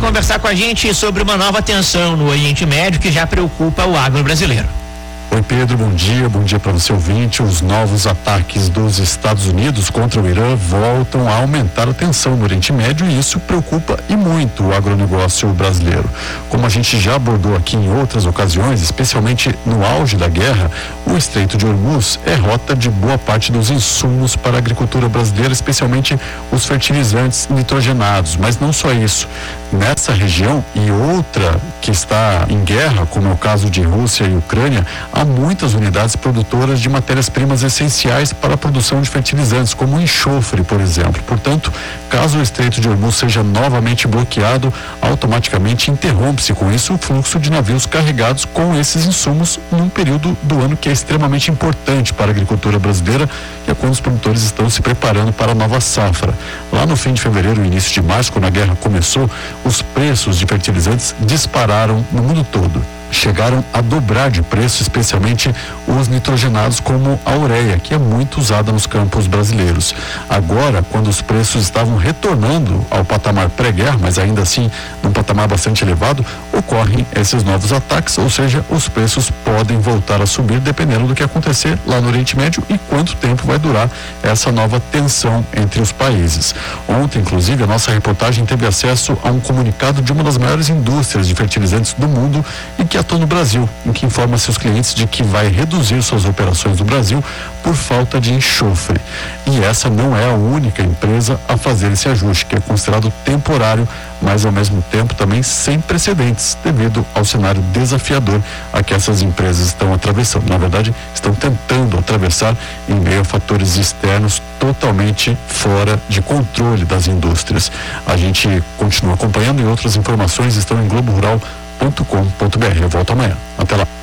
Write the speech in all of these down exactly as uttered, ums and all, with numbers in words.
conversar com a gente sobre uma nova tensão no Oriente Médio que já preocupa o agro brasileiro. Oi Pedro, bom dia, bom dia para você ouvinte. Os novos ataques dos Estados Unidos contra o Irã voltam a aumentar a tensão no Oriente Médio e isso preocupa e muito o agronegócio brasileiro. Como a gente já abordou aqui em outras ocasiões, especialmente no auge da guerra, o Estreito de Hormuz é rota de boa parte dos insumos para a agricultura brasileira, especialmente os fertilizantes nitrogenados. Mas não só isso. Nessa região e outra que está em guerra, como é o caso de Rússia e Ucrânia, há muitas unidades produtoras de matérias-primas essenciais para a produção de fertilizantes, como o enxofre, por exemplo. Portanto, caso o Estreito de Hormuz seja novamente bloqueado, automaticamente interrompe-se com isso o fluxo de navios carregados com esses insumos num período do ano que é extremamente importante para a agricultura brasileira e é quando os produtores estão se preparando para a nova safra. Lá no fim de fevereiro e início de março, quando a guerra começou, os preços de fertilizantes dispararam no mundo todo. Chegaram a dobrar de preço, especialmente os nitrogenados como a ureia, que é muito usada nos campos brasileiros. Agora, quando os preços estavam retornando ao patamar pré-guerra, mas ainda assim num patamar bastante elevado, ocorrem esses novos ataques, ou seja, os preços podem voltar a subir dependendo do que acontecer lá no Oriente Médio e quanto tempo vai durar essa nova tensão entre os países. Ontem, inclusive, a nossa reportagem teve acesso a um comunicado de uma das maiores indústrias de fertilizantes do mundo e que atua no Brasil, em que informa seus clientes de que vai reduzir suas operações no Brasil por falta de enxofre. E essa não é a única empresa a fazer esse ajuste, que é considerado temporário, mas ao mesmo tempo também sem precedentes, devido ao cenário desafiador a que essas empresas estão atravessando. Na verdade, estão tentando atravessar em meio a fatores externos totalmente fora de controle das indústrias. A gente continua acompanhando e outras informações estão em globo rural ponto com ponto br. Eu volto amanhã. Até lá.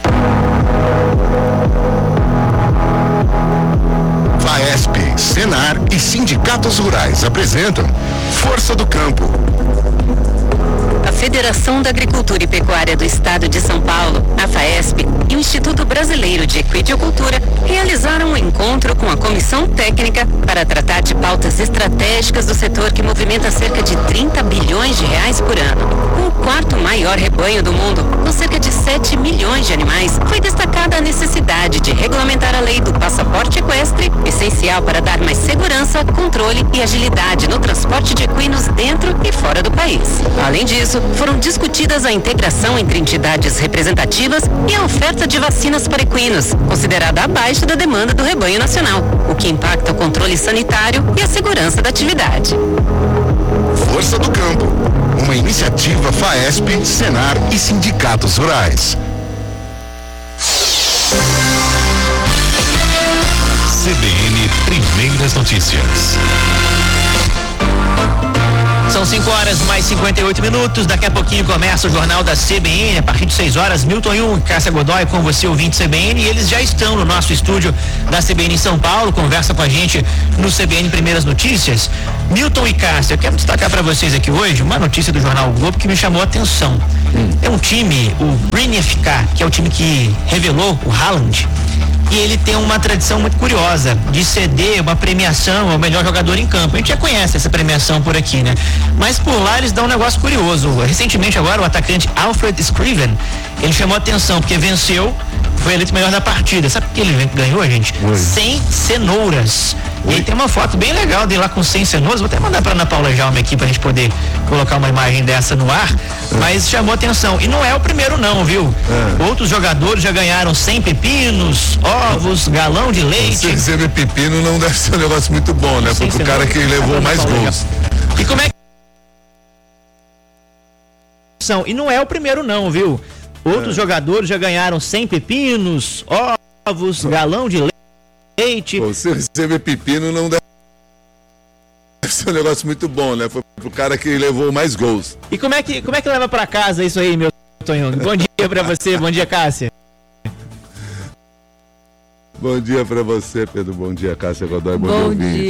Faesp, Senar e sindicatos rurais apresentam Força do Campo. A Federação da Agricultura e Pecuária do Estado de São Paulo, a Faesp, e o Instituto Brasileiro de Equidiocultura realizaram um encontro com a Comissão Técnica para tratar de pautas estratégicas do setor que movimenta cerca de trinta bilhões de reais por ano. Com o quarto maior rebanho do mundo, com cerca de sete milhões de animais, foi destacada a necessidade de regulamentar a lei do passaporte equestre, essencial para dar mais segurança, controle e agilidade no transporte de equinos dentro e fora do país. Além disso, foram discutidas a integração entre entidades representativas e a oferta de vacinas para equinos, considerada abaixo da demanda do rebanho nacional, o que impacta o controle sanitário e a segurança da atividade. Força do Campo, uma iniciativa Faesp, Senar e sindicatos rurais. C B N Primeiras Notícias. São cinco horas mais cinquenta e oito minutos. Daqui a pouquinho começa o Jornal da C B N. A partir de seis horas, Milton Jung e Cássia Godoy com você, ouvinte C B N. E eles já estão no nosso estúdio da C B N em São Paulo. Conversa com a gente no C B N Primeiras Notícias. Milton e Cássia, eu quero destacar para vocês aqui hoje uma notícia do Jornal o Globo que me chamou a atenção. Hum. É um time, o Green F K, que é o time que revelou o Haaland. E ele tem uma tradição muito curiosa de ceder uma premiação ao melhor jogador em campo. A gente já conhece essa premiação por aqui, né? Mas por lá eles dão um negócio curioso. Recentemente agora o atacante Alfred Scriven, ele chamou a atenção porque venceu, foi eleito o melhor da partida. Sabe o que ele ganhou, gente? Oi. cem cenouras. Oi. E aí tem uma foto bem legal dele lá com cem cenouras. Vou até mandar pra Ana Paula Jaume aqui pra gente poder colocar uma imagem dessa no ar. É. Mas chamou atenção. E não é o primeiro não, viu? É. Outros jogadores já ganharam cem pepinos, ovos, galão de leite. cem pepino não deve ser um negócio muito bom, né? Foi pro cara que levou mais gols. E como é que... E não é o primeiro não, viu? Outros é. jogadores já ganharam cem pepinos, ovos, galão de leite. Pô, você receber pepino não deve ser um negócio muito bom, né? Foi pro cara que levou mais gols. E como é que, como é que leva pra casa isso aí, meu Tonho? Bom dia pra você, bom dia, Cássia. Bom dia pra você, Pedro. Bom dia, Cássia Godoy. Bom, bom dia, ouvinte.